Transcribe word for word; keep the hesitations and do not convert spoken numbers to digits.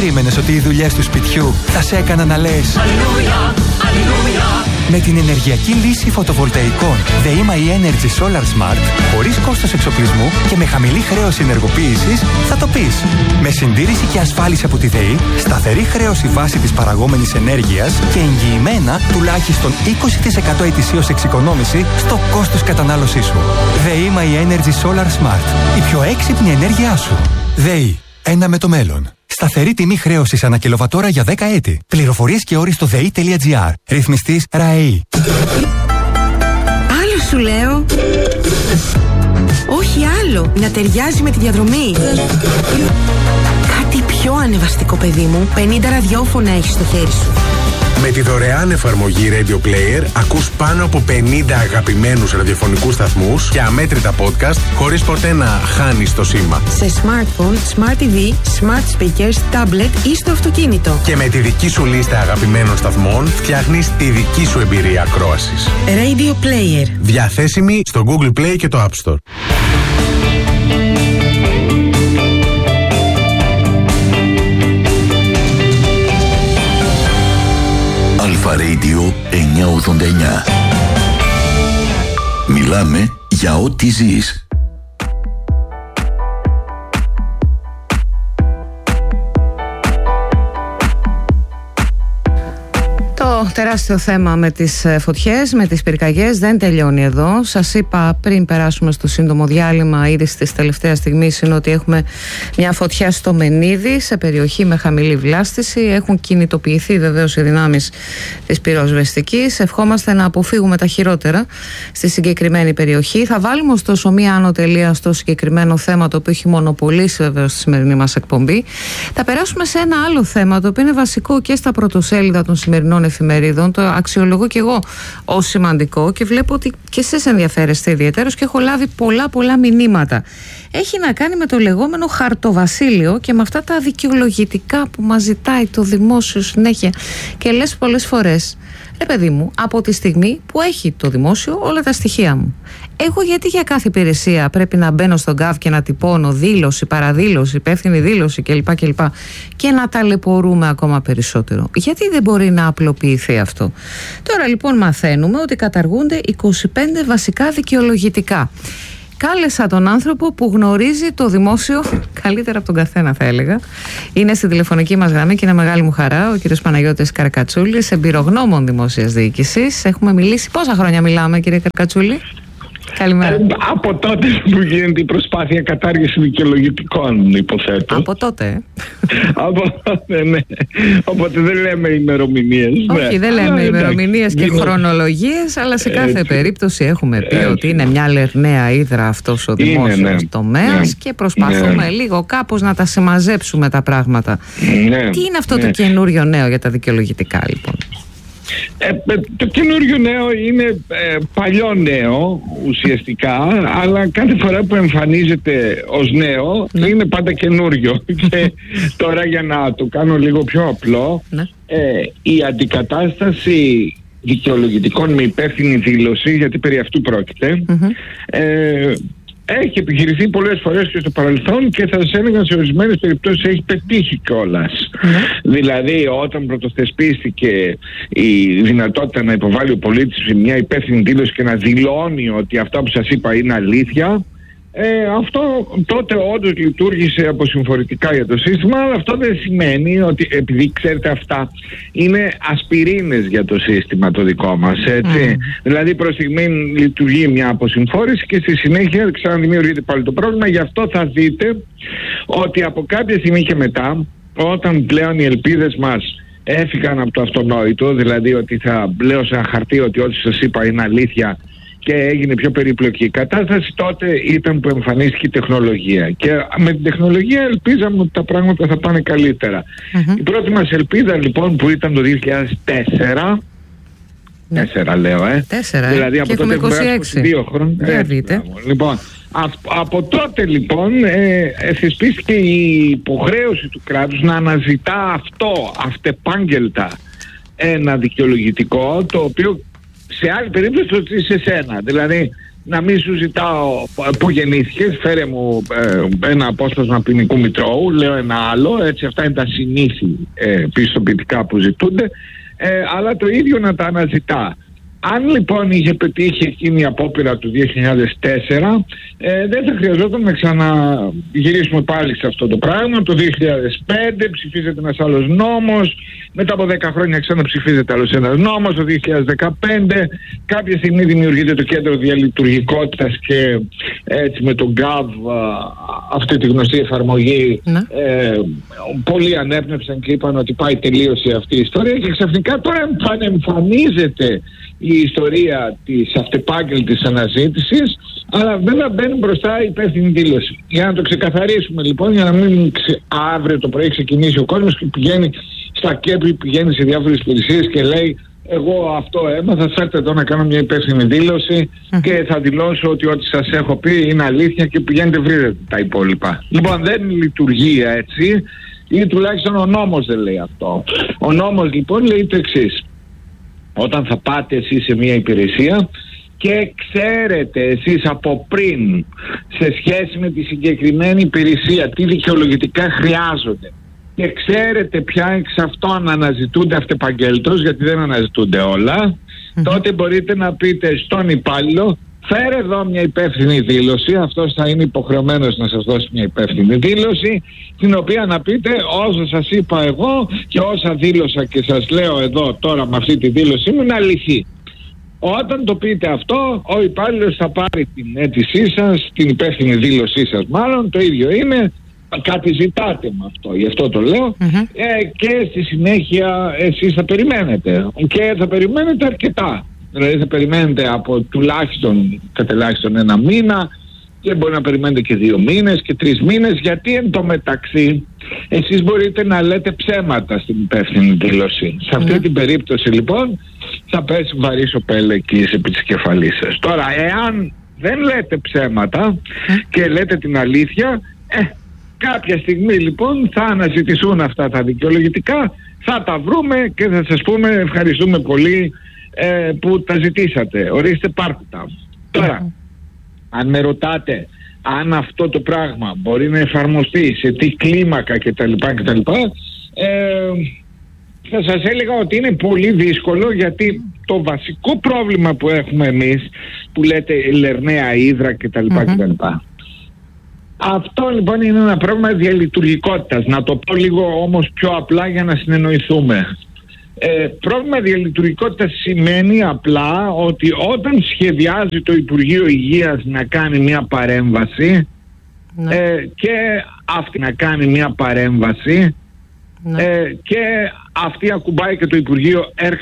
περίμενες ότι οι δουλειές του σπιτιού θα σε έκαναν να λες Αλληλούια, αλληλούια? Με την ενεργειακή λύση φωτοβολταϊκών ΔΕΗ My Energy Solar Smart, χωρίς κόστος εξοπλισμού και με χαμηλή χρέωση ενεργοποίησης, θα το πεις. Με συντήρηση και ασφάλιση από τη ΔΕΗ, σταθερή χρέωση βάση της παραγόμενης ενέργειας και εγγυημένα τουλάχιστον είκοσι τοις εκατό ετησίως εξοικονόμηση στο κόστος κατανάλωσής σου. ΔΕΗ My Energy Solar Smart. Η πιο έξυπνη ενέργειά σου. ΔΕΗ. Ένα με το μέλλον. Σταθερή τιμή χρέωσης ανά κιλοβατόρα για δέκα έτη. Πληροφορίες και όροι στο ΔΕΗ.gr. Ρυθμιστής ΡΑΕΗ. Άλλο σου λέω. Όχι άλλο. Να ταιριάζει με τη διαδρομή. Κάτι πιο ανεβαστικό, παιδί μου. πενήντα ραδιόφωνα έχεις στο χέρι σου. Με τη δωρεάν εφαρμογή Radio Player ακούς πάνω από πενήντα αγαπημένους ραδιοφωνικούς σταθμούς και αμέτρητα podcast χωρίς ποτέ να χάνεις το σήμα. Σε smartphone, smart τι βι, smart speakers, tablet ή στο αυτοκίνητο. Και με τη δική σου λίστα αγαπημένων σταθμών φτιάχνεις τη δική σου εμπειρία ακρόασης. Radio Player. Διαθέσιμη στο Google Play και το App Store. Αλφα Radio εννιακόσια ογδόντα εννιά. Μιλάμε για ό,τι ζεις. Το τεράστιο θέμα με τις φωτιές, με τις πυρκαγιές δεν τελειώνει εδώ. Σας είπα πριν περάσουμε στο σύντομο διάλειμμα, ήδη στις τελευταίες στιγμές, είναι ότι έχουμε μια φωτιά στο Μενίδη, σε περιοχή με χαμηλή βλάστηση. Έχουν κινητοποιηθεί βεβαίως οι δυνάμεις της πυροσβεστικής. Ευχόμαστε να αποφύγουμε τα χειρότερα στη συγκεκριμένη περιοχή. Θα βάλουμε ωστόσο μία άνω τελεία στο συγκεκριμένο θέμα, το οποίο έχει μονοπολίσει βεβαίως στη σημερινή μας εκπομπή. Θα περάσουμε σε ένα άλλο θέμα, το οποίο είναι βασικό και στα πρωτοσέλιδα των σημερινών εφημερίδων. Το αξιολογώ και εγώ ως σημαντικό και βλέπω ότι και εσείς ενδιαφέρεστε ιδιαίτερως και έχω λάβει πολλά πολλά μηνύματα. Έχει να κάνει με το λεγόμενο χαρτοβασίλειο και με αυτά τα δικαιολογητικά που μας ζητάει το δημόσιο συνέχεια και λες πολλές φορές, ρε παιδί μου, από τη στιγμή που έχει το δημόσιο όλα τα στοιχεία μου, εγώ γιατί για κάθε υπηρεσία πρέπει να μπαίνω στον γκάφ και να τυπώνω δήλωση, παραδήλωση, υπεύθυνη δήλωση κλπ. κλπ. Και να ταλαιπωρούμε ακόμα περισσότερο? Γιατί δεν μπορεί να απλοποιηθεί αυτό? Τώρα λοιπόν μαθαίνουμε ότι καταργούνται είκοσι πέντε βασικά δικαιολογητικά. Κάλεσα τον άνθρωπο που γνωρίζει το δημόσιο καλύτερα από τον καθένα, θα έλεγα. Είναι στην τηλεφωνική μας γραμμή και είναι μεγάλη μου χαρά ο κύριος Παναγιώτης Καρακατσούλης, εμπειρογνώμων δημόσιας διοίκησης. Έχουμε μιλήσει. Πόσα χρόνια μιλάμε, κύριε Καρακατσούλη? Καλημέρα. Ε, από τότε που γίνεται η προσπάθεια κατάργηση δικαιολογητικών, υποθέτω. Από τότε. Από τότε, ναι. Οπότε δεν λέμε ημερομηνίες. Όχι, ναι. δεν λέμε ημερομηνίες και είναι... χρονολογίες, αλλά σε κάθε Έτσι. περίπτωση έχουμε πει Έτσι. ότι είναι μια λερναία ύδρα αυτός ο δημόσιος ναι. τομέας Ναι. και προσπαθούμε ναι. λίγο κάπως να τα συμμαζέψουμε τα πράγματα. Ναι. Τι είναι αυτό ναι. το καινούριο νέο για τα δικαιολογητικά, λοιπόν? Ε, το καινούριο νέο είναι ε, παλιό νέο ουσιαστικά, αλλά κάθε φορά που εμφανίζεται ως νέο ναι. είναι πάντα καινούριο. Και τώρα, για να το κάνω λίγο πιο απλό, ναι. ε, η αντικατάσταση δικαιολογητικών με υπεύθυνη δήλωση, γιατί περί αυτού πρόκειται, mm-hmm. ε, έχει επιχειρηθεί πολλές φορές και στο παρελθόν και θα σας έλεγα σε ορισμένες περιπτώσεις έχει πετύχει κιόλας. Mm. Δηλαδή όταν πρωτοθεσπίστηκε η δυνατότητα να υποβάλει ο πολίτης μια υπεύθυνη δήλωση και να δηλώνει ότι αυτά που σας είπα είναι αλήθεια, ε, αυτό τότε όντως λειτουργήσε αποσυμφορητικά για το σύστημα, αλλά αυτό δεν σημαίνει ότι, επειδή ξέρετε αυτά είναι ασπιρίνες για το σύστημα το δικό μας, έτσι. Mm. Δηλαδή προς στιγμή λειτουργεί μια αποσυμφόρηση και στη συνέχεια ξαναδημιουργείται πάλι το πρόβλημα. Γι' αυτό θα δείτε ότι από κάποια στιγμή και μετά, όταν πλέον οι ελπίδες μας έφυγαν από το αυτονόητο, δηλαδή ότι θα λέω σε ένα χαρτί ότι ό,τι σας είπα είναι αλήθεια, και έγινε πιο περίπλοκη η κατάσταση, τότε ήταν που εμφανίστηκε η τεχνολογία. Και με την τεχνολογία ελπίζαμε ότι τα πράγματα θα πάνε καλύτερα. Mm-hmm. Η πρώτη μας ελπίδα λοιπόν, που ήταν το δύο χιλιάδες τέσσερα, ναι. τέσσερα λέω, ε. τέσσερα, δηλαδή και από τότε έχουμε περάσει είκοσι δύο χρόνια. Για δείτε. Λοιπόν, από, από τότε λοιπόν ε, θεσπίστηκε η υποχρέωση του κράτους να αναζητά αυτό, αυτεπάγγελτα, ένα δικαιολογητικό, το οποίο σε άλλη περίπτωση το σε σένα. Δηλαδή να μην σου ζητάω που γεννήθηκες, φέρε μου ε, ένα απόσπασμα ποινικού μητρώου, λέω ένα άλλο, έτσι αυτά είναι τα συνήθη ε, πιστοποιητικά που ζητούνται, ε, αλλά το ίδιο να τα αναζητά. Αν λοιπόν είχε πετύχει εκείνη η απόπειρα του δύο χιλιάδες τέσσερα, ε, δεν θα χρειαζόταν να ξαναγυρίσουμε πάλι σε αυτό το πράγμα. Το δύο χιλιάδες πέντε ψηφίζεται ένας άλλος νόμος, μετά από δέκα χρόνια ξαναψηφίζεται άλλος ένας νόμος, το δύο χιλιάδες δεκαπέντε κάποια στιγμή δημιουργείται το κέντρο διαλειτουργικότητας και έτσι με τον γκάβ, αυτή τη γνωστή εφαρμογή, ε, πολλοί ανέπνευσαν και είπαν ότι πάει τελείωση αυτή η ιστορία και ξαφνικά τώρα εμφανίζεται η ιστορία της αυτεπάγγελτης αναζήτησης, αλλά βέβαια μπαίνει μπροστά η υπεύθυνη δήλωση. Για να το ξεκαθαρίσουμε λοιπόν, για να μην ξε... αύριο το πρωί ξεκινήσει ο κόσμος και πηγαίνει στα ΚΕΠ, πηγαίνει σε διάφορες υπηρεσίες και λέει εγώ αυτό έμαθα, φέρτε εδώ να κάνω μια υπεύθυνη δήλωση mm. και θα δηλώσω ότι ό,τι σας έχω πει είναι αλήθεια και πηγαίνετε βρείτε τα υπόλοιπα. Λοιπόν, δεν λειτουργεί έτσι, ή τουλάχιστον ο νόμος δεν λέει αυτό. Ο νόμος λοιπόν λέει το εξής: όταν θα πάτε εσείς σε μια υπηρεσία και ξέρετε εσείς από πριν σε σχέση με τη συγκεκριμένη υπηρεσία τι δικαιολογητικά χρειάζονται και ξέρετε ποια εξ αυτών αναζητούνται αυτεπαγγέλτος, γιατί δεν αναζητούνται όλα, mm-hmm. τότε μπορείτε να πείτε στον υπάλληλο φέρε εδώ μια υπεύθυνη δήλωση, αυτός θα είναι υποχρεωμένος να σας δώσει μια υπεύθυνη δήλωση, την οποία να πείτε όσα σας είπα εγώ και όσα δήλωσα και σας λέω εδώ τώρα με αυτή τη δήλωσή μου είναι αληθή. Όταν το πείτε αυτό, ο υπάλληλος θα πάρει την αίτησή σας, την υπεύθυνη δήλωσή σας μάλλον, το ίδιο είναι, κάτι ζητάτε με αυτό, γι' αυτό το λέω, mm-hmm. ε, και στη συνέχεια εσείς θα περιμένετε και θα περιμένετε αρκετά. Δηλαδή θα περιμένετε από τουλάχιστον κατελάχιστον ένα μήνα και μπορεί να περιμένετε και δύο μήνες και τρεις μήνες, γιατί εν τω μεταξύ εσείς μπορείτε να λέτε ψέματα στην υπεύθυνη δήλωση. Σε αυτή mm. την περίπτωση λοιπόν θα πέσει βαρύς ο πέλεκης επί της κεφαλής σας. Τώρα εάν δεν λέτε ψέματα mm. και λέτε την αλήθεια, ε, κάποια στιγμή λοιπόν θα αναζητηθούν αυτά τα δικαιολογητικά, θα τα βρούμε και θα σας πούμε ευχαριστούμε πολύ Ε, που τα ζητήσατε, ορίστε πάρτε τα. Τώρα, αν με ρωτάτε αν αυτό το πράγμα μπορεί να εφαρμοστεί σε τι κλίμακα κτλ, κτλ ε, θα σας έλεγα ότι είναι πολύ δύσκολο, γιατί το βασικό πρόβλημα που έχουμε εμείς που λέτε Λερναία Ύδρα κτλ, mm-hmm. κτλ, αυτό λοιπόν είναι ένα πρόβλημα διαλειτουργικότητας. Να το πω λίγο όμως πιο απλά για να συνεννοηθούμε. Ε, πρόβλημα διαλειτουργικότητας σημαίνει απλά ότι όταν σχεδιάζει το Υπουργείο Υγείας να κάνει μια παρέμβαση ναι. ε, και αυτή να κάνει μια παρέμβαση ναι. ε, και αυτή ακουμπάει και το Υπουργείο